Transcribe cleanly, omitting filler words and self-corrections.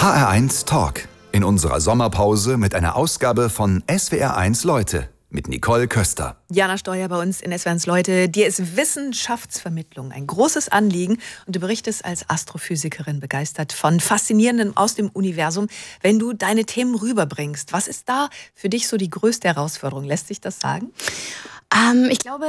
HR1 Talk. In unserer Sommerpause mit einer Ausgabe von SWR1 Leute mit Nicole Köster. Jana Steuer bei uns in SWR1 Leute. Dir ist Wissenschaftsvermittlung ein großes Anliegen und du berichtest als Astrophysikerin begeistert von Faszinierendem aus dem Universum, wenn du deine Themen rüberbringst. Was ist da für dich so die größte Herausforderung? Lässt sich das sagen? Ich glaube,